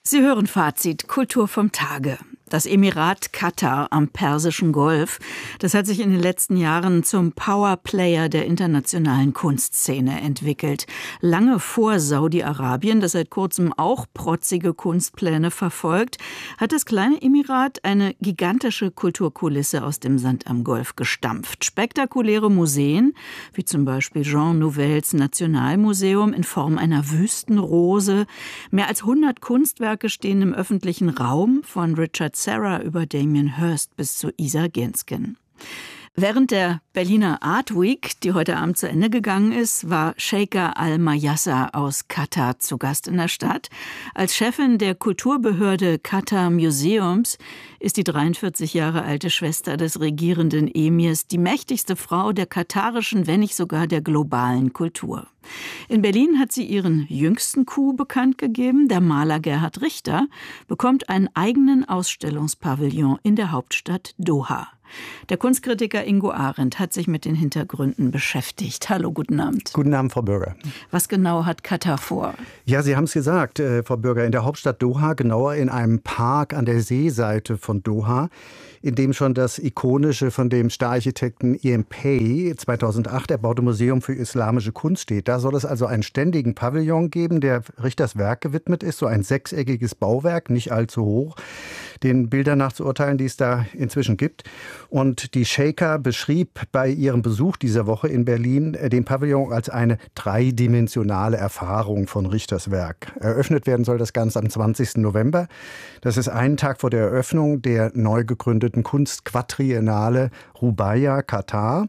Sie hören Fazit Kultur vom Tage. Das Emirat Katar am Persischen Golf, das hat sich in den letzten Jahren zum Powerplayer der internationalen Kunstszene entwickelt. Lange vor Saudi-Arabien, das seit kurzem auch protzige Kunstpläne verfolgt, hat das kleine Emirat eine gigantische Kulturkulisse aus dem Sand am Golf gestampft. Spektakuläre Museen, wie zum Beispiel Jean Nouvelles Nationalmuseum in Form einer Wüstenrose, mehr als 100 Kunstwerke stehen im öffentlichen Raum, von Richard Serra über Damien Hirst bis zu Isa Genskin. Während der Berliner Art Week, die heute Abend zu Ende gegangen ist, war Sheikha Al-Mayassa aus Katar zu Gast in der Stadt. Als Chefin der Kulturbehörde Qatar Museums ist die 43 Jahre alte Schwester des regierenden Emirs die mächtigste Frau der katarischen, wenn nicht sogar der globalen Kultur. In Berlin hat sie ihren jüngsten Coup bekannt gegeben. Der Maler Gerhard Richter bekommt einen eigenen Ausstellungspavillon in der Hauptstadt Doha. Der Kunstkritiker Ingo Arendt hat sich mit den Hintergründen beschäftigt. Hallo, guten Abend. Guten Abend, Frau Bürger. Was genau hat Katar vor? Ja, Sie haben es gesagt, Frau Bürger, in der Hauptstadt Doha, genauer in einem Park an der Seeseite von Doha, in dem schon das ikonische, von dem Stararchitekten Ian Pei 2008 erbaute Museum für islamische Kunst steht. Da soll es also einen ständigen Pavillon geben, der Richters Werk gewidmet ist, so ein sechseckiges Bauwerk, nicht allzu hoch, den Bildern nach zu urteilen, die es da inzwischen gibt. Und die Sheikha beschrieb bei ihrem Besuch dieser Woche in Berlin den Pavillon als eine dreidimensionale Erfahrung von Richters Werk. Eröffnet werden soll das Ganze am 20. November. Das ist einen Tag vor der Eröffnung der neu gegründeten Kunstquadriennale Rubaiyat Katar.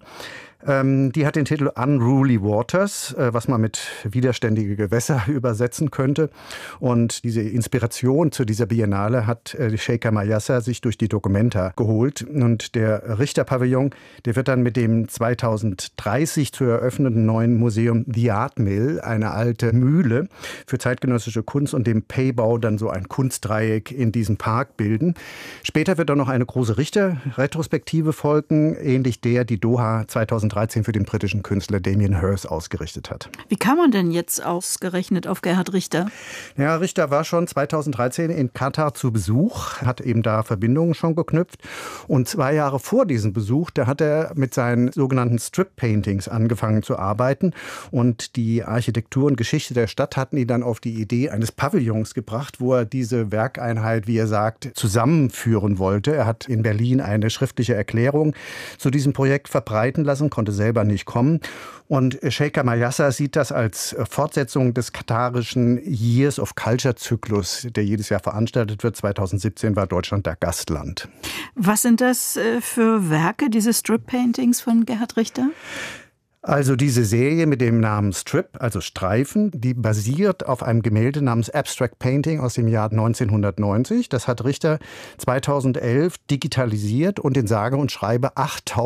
Die hat den Titel Unruly Waters, was man mit widerständige Gewässer übersetzen könnte. Und diese Inspiration zu dieser Biennale hat Sheikha Mayassa sich durch die Documenta geholt. Und der Richter-Pavillon, der wird dann mit dem 2030 zu eröffnenden neuen Museum The Art Mill, eine alte Mühle für zeitgenössische Kunst, und dem Pei-Bau dann so ein Kunstdreieck in diesem Park bilden. Später wird dann noch eine große Richter-Retrospektive folgen, ähnlich der, die Doha 2013 für den britischen Künstler Damien Hirst ausgerichtet hat. Wie kam man denn jetzt ausgerechnet auf Gerhard Richter? Ja, Richter war schon 2013 in Katar zu Besuch, hat eben da Verbindungen schon geknüpft. Und 2 Jahre vor diesem Besuch, da hat er mit seinen sogenannten Strip-Paintings angefangen zu arbeiten. Und die Architektur und Geschichte der Stadt hatten ihn dann auf die Idee eines Pavillons gebracht, wo er diese Werkeinheit, wie er sagt, zusammenführen wollte. Er hat in Berlin eine schriftliche Erklärung zu diesem Projekt verbreiten lassen, konnte selber nicht kommen. Und Sheikha Mayassa sieht das als Fortsetzung des katarischen Years of Culture Zyklus, der jedes Jahr veranstaltet wird. 2017 war Deutschland da Gastland. Was sind das für Werke, diese Strip-Paintings von Gerhard Richter? Also diese Serie mit dem Namen Strip, also Streifen, die basiert auf einem Gemälde namens Abstract Painting aus dem Jahr 1990. Das hat Richter 2011 digitalisiert und in sage und schreibe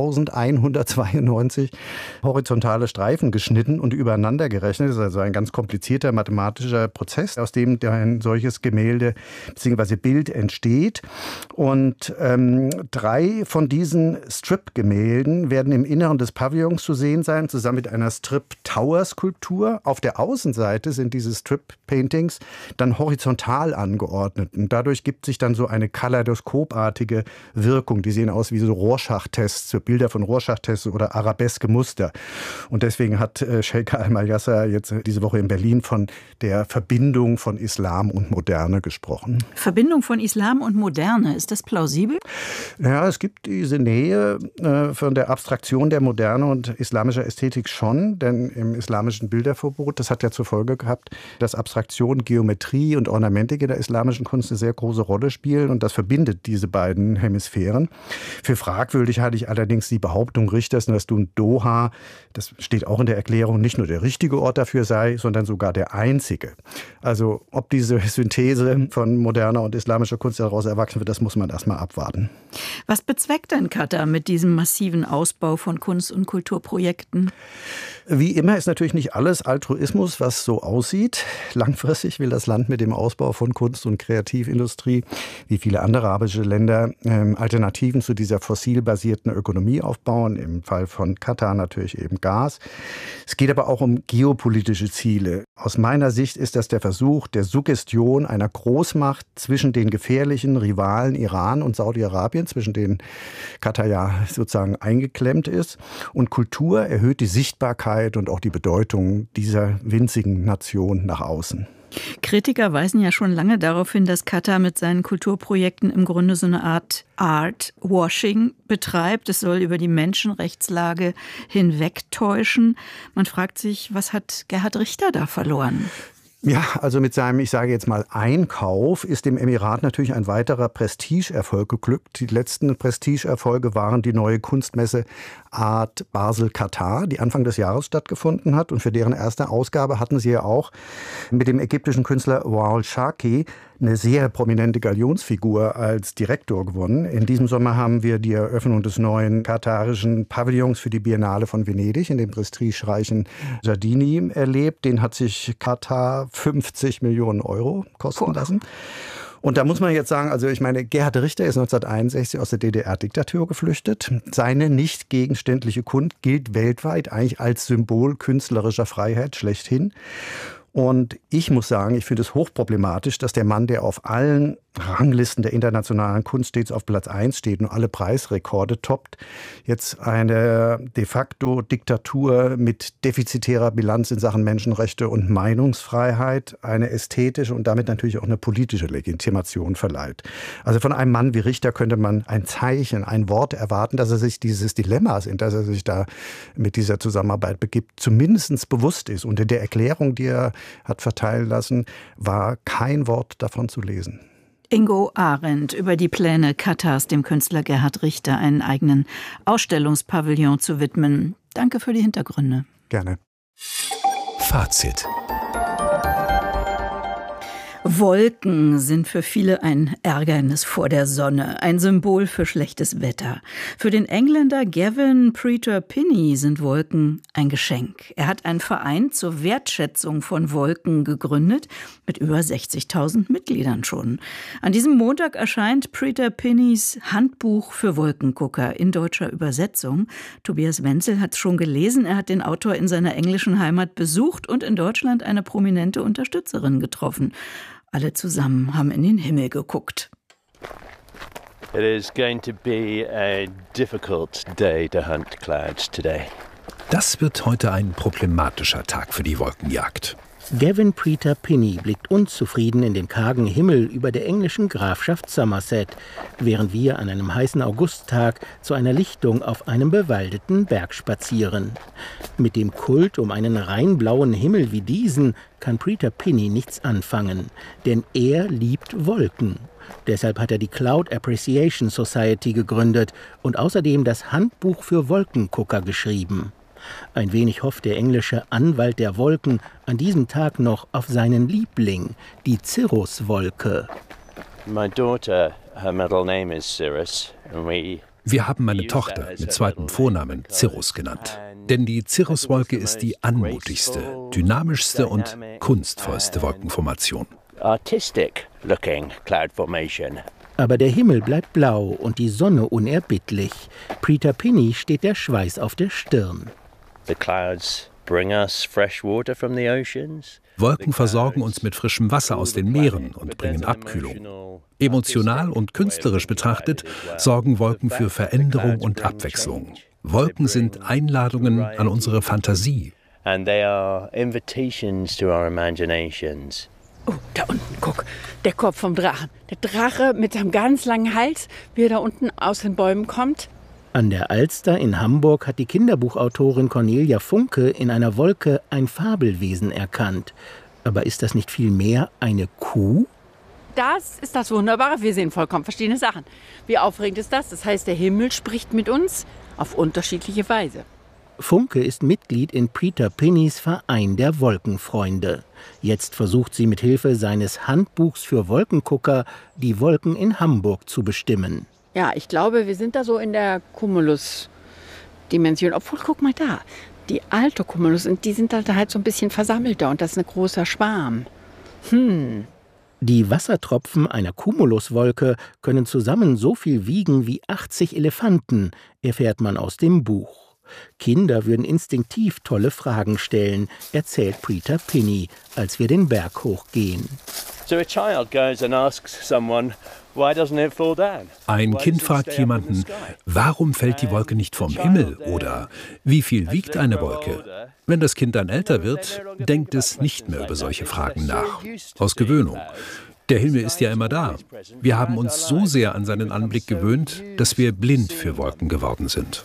8192 horizontale Streifen geschnitten und übereinander gerechnet. Das ist also ein ganz komplizierter mathematischer Prozess, aus dem ein solches Gemälde bzw. Bild entsteht. Und 3 von diesen Strip-Gemälden werden im Inneren des Pavillons zu sehen sein, zusammen mit einer Strip-Tower-Skulptur. Auf der Außenseite sind diese Strip-Paintings dann horizontal angeordnet. Und dadurch gibt sich dann so eine kaleidoskopartige Wirkung. Die sehen aus wie so Rorschach-Tests, so Bilder von Rorschach-Tests oder arabeske Muster. Und deswegen hat Sheikha Al-Mayassa jetzt diese Woche in Berlin von der Verbindung von Islam und Moderne gesprochen. Verbindung von Islam und Moderne, ist das plausibel? Ja, es gibt diese Nähe von der Abstraktion der Moderne und islamischer Ästhetik schon, denn im islamischen Bilderverbot, das hat ja zur Folge gehabt, dass Abstraktion, Geometrie und Ornamentik in der islamischen Kunst eine sehr große Rolle spielen, und das verbindet diese beiden Hemisphären. Für fragwürdig halte ich allerdings die Behauptung Richters, dass Doha, das steht auch in der Erklärung, nicht nur der richtige Ort dafür sei, sondern sogar der einzige. Also ob diese Synthese von moderner und islamischer Kunst daraus erwachsen wird, das muss man erstmal abwarten. Was bezweckt denn Katar mit diesem massiven Ausbau von Kunst- und Kulturprojekten? werden? Wie immer ist natürlich nicht alles Altruismus, was so aussieht. Langfristig will das Land mit dem Ausbau von Kunst- und Kreativindustrie, wie viele andere arabische Länder, Alternativen zu dieser fossilbasierten Ökonomie aufbauen. Im Fall von Katar natürlich eben Gas. Es geht aber auch um geopolitische Ziele. Aus meiner Sicht ist das der Versuch der Suggestion einer Großmacht zwischen den gefährlichen Rivalen Iran und Saudi-Arabien, zwischen denen Katar ja sozusagen eingeklemmt ist. Und Kultur erhöht die Sichtbarkeit und auch die Bedeutung dieser winzigen Nation nach außen. Kritiker weisen ja schon lange darauf hin, dass Katar mit seinen Kulturprojekten im Grunde so eine Art Art-Washing betreibt. Es soll über die Menschenrechtslage hinwegtäuschen. Man fragt sich, was hat Gerhard Richter da verloren? Ja, also mit seinem, ich sage jetzt mal, Einkauf ist dem Emirat natürlich ein weiterer Prestigeerfolg geglückt. Die letzten Prestigeerfolge waren die neue Kunstmesse Art Basel Katar, die Anfang des Jahres stattgefunden hat. Und für deren erste Ausgabe hatten sie ja auch mit dem ägyptischen Künstler Wael Shaki eine sehr prominente Galionsfigur als Direktor gewonnen. In diesem Sommer haben wir die Eröffnung des neuen katarischen Pavillons für die Biennale von Venedig in dem prestigereichen Giardini erlebt. Den hat sich Katar 50 Millionen Euro kosten lassen. Und da muss man jetzt sagen, also ich meine, Gerhard Richter ist 1961 aus der DDR-Diktatur geflüchtet. Seine nicht gegenständliche Kunst gilt weltweit eigentlich als Symbol künstlerischer Freiheit schlechthin. Und ich muss sagen, ich finde es hochproblematisch, dass der Mann, der auf allen Ranglisten der internationalen Kunst stets auf Platz 1 steht und alle Preisrekorde toppt, jetzt eine de facto Diktatur mit defizitärer Bilanz in Sachen Menschenrechte und Meinungsfreiheit eine ästhetische und damit natürlich auch eine politische Legitimation verleiht. Also von einem Mann wie Richter könnte man ein Zeichen, ein Wort erwarten, dass er sich dieses Dilemmas, in das er sich da mit dieser Zusammenarbeit begibt, zumindest bewusst ist. Und in der Erklärung, die er hat verteilen lassen, war kein Wort davon zu lesen. Ingo Arendt über die Pläne Katars, dem Künstler Gerhard Richter einen eigenen Ausstellungspavillon zu widmen. Danke für die Hintergründe. Gerne. Fazit. Wolken sind für viele ein Ärgernis vor der Sonne, ein Symbol für schlechtes Wetter. Für den Engländer Gavin Preter-Pinney sind Wolken ein Geschenk. Er hat einen Verein zur Wertschätzung von Wolken gegründet, mit über 60.000 Mitgliedern schon. An diesem Montag erscheint Preter-Pinneys Handbuch für Wolkengucker in deutscher Übersetzung. Tobias Wenzel hat es schon gelesen. Er hat den Autor in seiner englischen Heimat besucht und in Deutschland eine prominente Unterstützerin getroffen. Alle zusammen haben in den Himmel geguckt. It is going to be a difficult day to hunt clouds today. Das wird heute ein problematischer Tag für die Wolkenjagd. Gavin Preter-Pinney blickt unzufrieden in den kargen Himmel über der englischen Grafschaft Somerset, während wir an einem heißen Augusttag zu einer Lichtung auf einem bewaldeten Berg spazieren. Mit dem Kult um einen rein blauen Himmel wie diesen kann Preter-Pinney nichts anfangen, denn er liebt Wolken. Deshalb hat er die Cloud Appreciation Society gegründet und außerdem das Handbuch für Wolkengucker geschrieben. Ein wenig hofft der englische Anwalt der Wolken an diesem Tag noch auf seinen Liebling, die Cirruswolke. My daughter, her middle name is Cirrus, and Wir haben meine Tochter mit zweitem Vornamen Cirrus genannt. Denn die Cirruswolke ist die anmutigste, dynamischste und kunstvollste Wolkenformation. Artistic looking cloud formation. Aber der Himmel bleibt blau und die Sonne unerbittlich. Preter-Pinney steht der Schweiß auf der Stirn. The clouds bring us fresh water from the oceans. Wolken versorgen uns mit frischem Wasser aus den Meeren und bringen Abkühlung. Emotional und künstlerisch betrachtet sorgen Wolken für Veränderung und Abwechslung. Wolken sind Einladungen an unsere Fantasie. And they are invitations to our imaginations. Oh, da unten, guck, der Kopf vom Drachen. Der Drache mit seinem ganz langen Hals, wie er da unten aus den Bäumen kommt. An der Alster in Hamburg hat die Kinderbuchautorin Cornelia Funke in einer Wolke ein Fabelwesen erkannt. Aber ist das nicht vielmehr eine Kuh? Das ist das Wunderbare. Wir sehen vollkommen verschiedene Sachen. Wie aufregend ist das? Das heißt, der Himmel spricht mit uns auf unterschiedliche Weise. Funke ist Mitglied in Preter-Pinneys Verein der Wolkenfreunde. Jetzt versucht sie mit Hilfe seines Handbuchs für Wolkengucker, die Wolken in Hamburg zu bestimmen. Ja, ich glaube, wir sind da so in der Cumulus-Dimension. Obwohl, guck mal da. Die Altocumulus, die sind halt so ein bisschen versammelter und das ist ein großer Schwarm. Die Wassertropfen einer Cumuluswolke können zusammen so viel wiegen wie 80 Elefanten, erfährt man aus dem Buch. Kinder würden instinktiv tolle Fragen stellen, erzählt Prita Pinney, als wir den Berg hochgehen. So a child goes and asks someone, why doesn't it fall down? Ein Kind fragt jemanden, warum fällt die Wolke nicht vom Himmel? Oder wie viel wiegt eine Wolke? Wenn das Kind dann älter wird, denkt es nicht mehr über solche Fragen nach. Aus Gewöhnung. Der Himmel ist ja immer da. Wir haben uns so sehr an seinen Anblick gewöhnt, dass wir blind für Wolken geworden sind.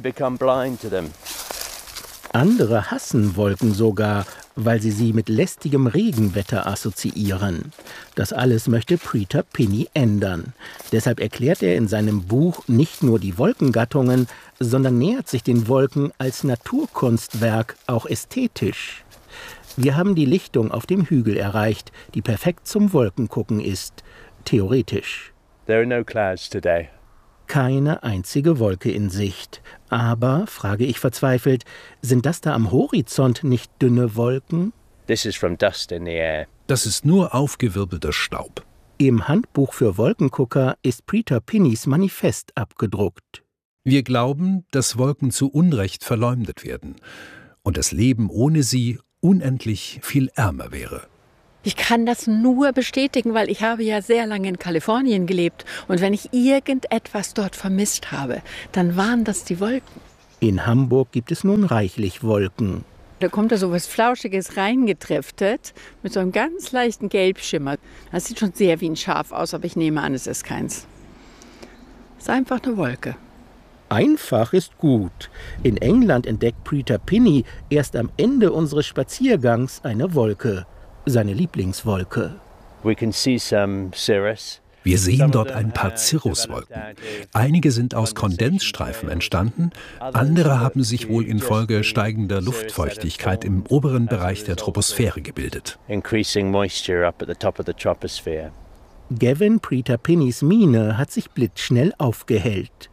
Andere hassen Wolken sogar, weil sie mit lästigem Regenwetter assoziieren. Das alles möchte Prita Pinney ändern. Deshalb erklärt er in seinem Buch nicht nur die Wolkengattungen, sondern nähert sich den Wolken als Naturkunstwerk auch ästhetisch. Wir haben die Lichtung auf dem Hügel erreicht, die perfekt zum Wolkengucken ist, theoretisch. There are no clouds today. Keine einzige Wolke in Sicht. Aber, frage ich verzweifelt, sind das da am Horizont nicht dünne Wolken? This is from dust in the air. Das ist nur aufgewirbelter Staub. Im Handbuch für Wolkengucker ist Prita Pinneys Manifest abgedruckt. Wir glauben, dass Wolken zu Unrecht verleumdet werden und das Leben ohne sie unendlich viel ärmer wäre. Ich kann das nur bestätigen, weil ich habe ja sehr lange in Kalifornien gelebt. Und wenn ich irgendetwas dort vermisst habe, dann waren das die Wolken. In Hamburg gibt es nun reichlich Wolken. Da kommt da so was Flauschiges reingetriftet mit so einem ganz leichten Gelbschimmer. Das sieht schon sehr wie ein Schaf aus, aber ich nehme an, es ist keins. Es ist einfach eine Wolke. Einfach ist gut. In England entdeckt Prita Pinney erst am Ende unseres Spaziergangs eine Wolke. Seine Lieblingswolke. Wir sehen dort ein paar Cirruswolken. Einige sind aus Kondensstreifen entstanden, andere haben sich wohl infolge steigender Luftfeuchtigkeit im oberen Bereich der Troposphäre gebildet. Gavin Prita Pinneys Miene hat sich blitzschnell aufgehellt.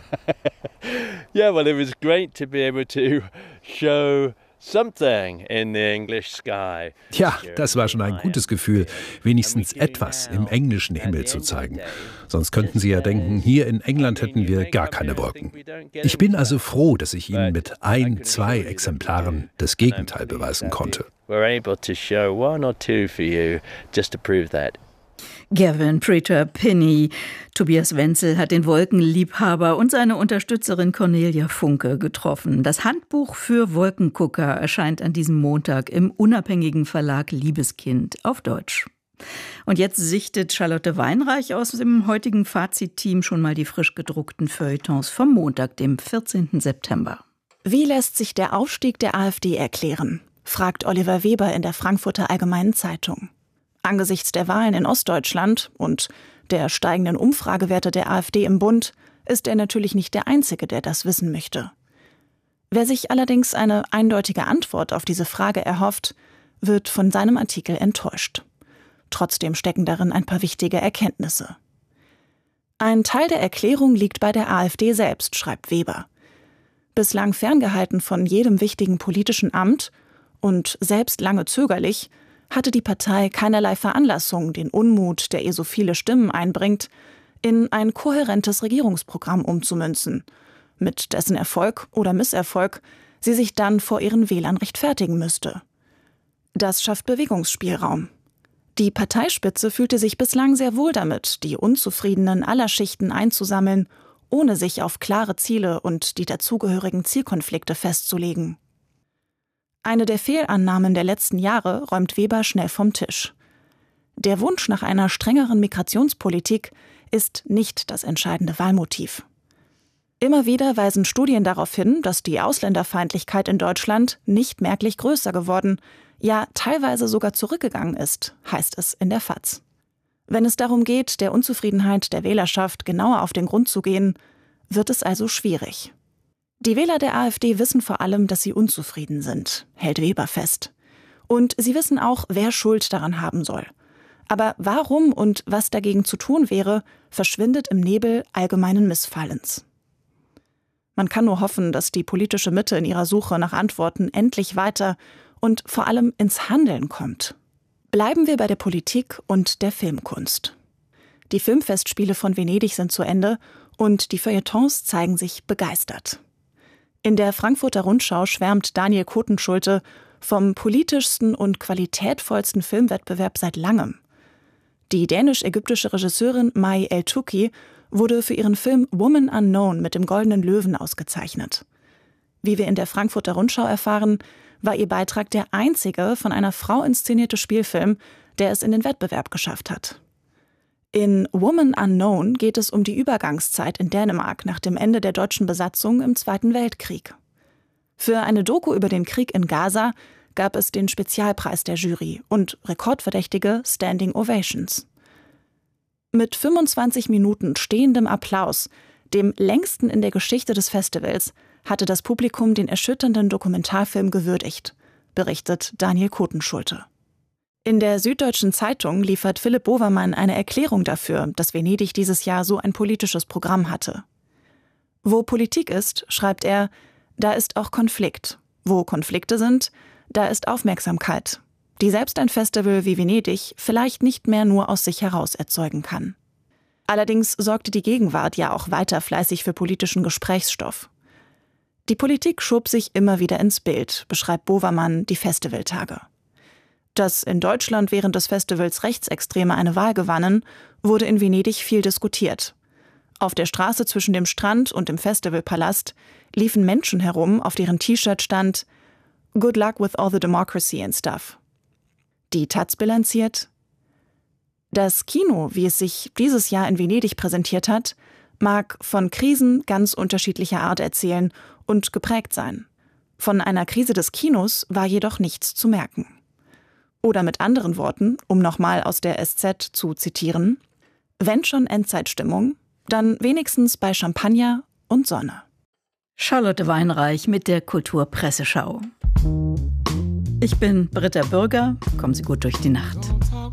Yeah, well, it was great to be able to show something in the English sky. Ja, das war schon ein gutes Gefühl, wenigstens etwas im englischen Himmel zu zeigen. Sonst könnten Sie ja denken, hier in England hätten wir gar keine Wolken. Ich bin also froh, dass ich Ihnen mit 1, 2 Exemplaren das Gegenteil beweisen konnte. We're able to show 1 or 2 for you just to prove that. Gavin Prita Pinney. Tobias Wenzel hat den Wolkenliebhaber und seine Unterstützerin Cornelia Funke getroffen. Das Handbuch für Wolkengucker erscheint an diesem Montag im unabhängigen Verlag Liebeskind auf Deutsch. Und jetzt sichtet Charlotte Weinreich aus dem heutigen Fazit-Team schon mal die frisch gedruckten Feuilletons vom Montag, dem 14. September. Wie lässt sich der Aufstieg der AfD erklären? Fragt Oliver Weber in der Frankfurter Allgemeinen Zeitung. Angesichts der Wahlen in Ostdeutschland und der steigenden Umfragewerte der AfD im Bund ist er natürlich nicht der Einzige, der das wissen möchte. Wer sich allerdings eine eindeutige Antwort auf diese Frage erhofft, wird von seinem Artikel enttäuscht. Trotzdem stecken darin ein paar wichtige Erkenntnisse. Ein Teil der Erklärung liegt bei der AfD selbst, schreibt Weber. Bislang ferngehalten von jedem wichtigen politischen Amt und selbst lange zögerlich, hatte die Partei keinerlei Veranlassung, den Unmut, der ihr so viele Stimmen einbringt, in ein kohärentes Regierungsprogramm umzumünzen, mit dessen Erfolg oder Misserfolg sie sich dann vor ihren Wählern rechtfertigen müsste. Das schafft Bewegungsspielraum. Die Parteispitze fühlte sich bislang sehr wohl damit, die Unzufriedenen aller Schichten einzusammeln, ohne sich auf klare Ziele und die dazugehörigen Zielkonflikte festzulegen. Eine der Fehlannahmen der letzten Jahre räumt Weber schnell vom Tisch. Der Wunsch nach einer strengeren Migrationspolitik ist nicht das entscheidende Wahlmotiv. Immer wieder weisen Studien darauf hin, dass die Ausländerfeindlichkeit in Deutschland nicht merklich größer geworden, ja teilweise sogar zurückgegangen ist, heißt es in der FAZ. Wenn es darum geht, der Unzufriedenheit der Wählerschaft genauer auf den Grund zu gehen, wird es also schwierig. Die Wähler der AfD wissen vor allem, dass sie unzufrieden sind, hält Weber fest. Und sie wissen auch, wer Schuld daran haben soll. Aber warum und was dagegen zu tun wäre, verschwindet im Nebel allgemeinen Missfallens. Man kann nur hoffen, dass die politische Mitte in ihrer Suche nach Antworten endlich weiter und vor allem ins Handeln kommt. Bleiben wir bei der Politik und der Filmkunst. Die Filmfestspiele von Venedig sind zu Ende und die Feuilletons zeigen sich begeistert. In der Frankfurter Rundschau schwärmt Daniel Kotenschulte vom politischsten und qualitätvollsten Filmwettbewerb seit langem. Die dänisch-ägyptische Regisseurin Mai El-Touki wurde für ihren Film Woman Unknown mit dem Goldenen Löwen ausgezeichnet. Wie wir in der Frankfurter Rundschau erfahren, war ihr Beitrag der einzige von einer Frau inszenierte Spielfilm, der es in den Wettbewerb geschafft hat. In Woman Unknown geht es um die Übergangszeit in Dänemark nach dem Ende der deutschen Besatzung im Zweiten Weltkrieg. Für eine Doku über den Krieg in Gaza gab es den Spezialpreis der Jury und rekordverdächtige Standing Ovations. Mit 25 Minuten stehendem Applaus, dem längsten in der Geschichte des Festivals, hatte das Publikum den erschütternden Dokumentarfilm gewürdigt, berichtet Daniel Kotenschulte. In der Süddeutschen Zeitung liefert Philipp Bovermann eine Erklärung dafür, dass Venedig dieses Jahr so ein politisches Programm hatte. Wo Politik ist, schreibt er, da ist auch Konflikt. Wo Konflikte sind, da ist Aufmerksamkeit, die selbst ein Festival wie Venedig vielleicht nicht mehr nur aus sich heraus erzeugen kann. Allerdings sorgte die Gegenwart ja auch weiter fleißig für politischen Gesprächsstoff. Die Politik schob sich immer wieder ins Bild, beschreibt Bovermann die Festivaltage. Dass in Deutschland während des Festivals Rechtsextreme eine Wahl gewannen, wurde in Venedig viel diskutiert. Auf der Straße zwischen dem Strand und dem Festivalpalast liefen Menschen herum, auf deren T-Shirt stand "Good luck with all the democracy and stuff". Die Taz bilanziert: Das Kino, wie es sich dieses Jahr in Venedig präsentiert hat, mag von Krisen ganz unterschiedlicher Art erzählen und geprägt sein. Von einer Krise des Kinos war jedoch nichts zu merken. Oder mit anderen Worten, um nochmal aus der SZ zu zitieren: Wenn schon Endzeitstimmung, dann wenigstens bei Champagner und Sonne. Charlotte Weinreich mit der Kulturpresseschau. Ich bin Britta Bürger. Kommen Sie gut durch die Nacht.